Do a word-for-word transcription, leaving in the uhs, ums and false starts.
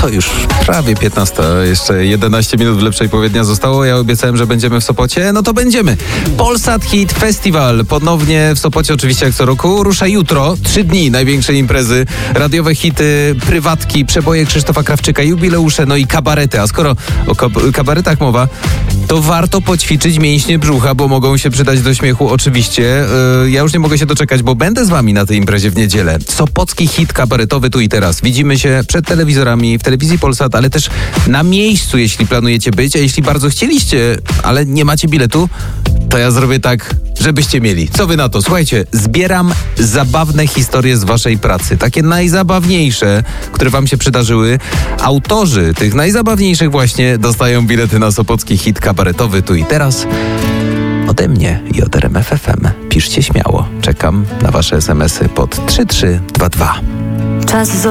To już prawie piętnasta, jeszcze jedenaście minut w lepszej powiednia zostało. Ja obiecałem, że będziemy w Sopocie, no to będziemy. Polsat Hit Festival ponownie w Sopocie, oczywiście jak co roku. Rusza jutro, trzy dni największej imprezy. Radiowe hity, prywatki, przeboje Krzysztofa Krawczyka, jubileusze, no i kabarety. A skoro o kab- kabaretach mowa, to warto poćwiczyć mięśnie brzucha, bo mogą się przydać do śmiechu oczywiście. Yy, ja już nie mogę się doczekać, bo będę z wami na tej imprezie w niedzielę. Sopocki hit kabaretowy tu i teraz. Widzimy się przed telewizorami, w telewizji Polsat, ale też na miejscu, jeśli planujecie być, a jeśli bardzo chcieliście, ale nie macie biletu, to ja zrobię tak, żebyście mieli. Co wy na to? Słuchajcie, zbieram zabawne historie z waszej pracy. Takie najzabawniejsze, które wam się przydarzyły. Autorzy tych najzabawniejszych właśnie dostają bilety na Sopocki hit kabaretowy tu i teraz. Ode mnie i od R M F F M. Piszcie śmiało. Czekam na wasze es em esy pod trzy trzy dwa dwa. Czas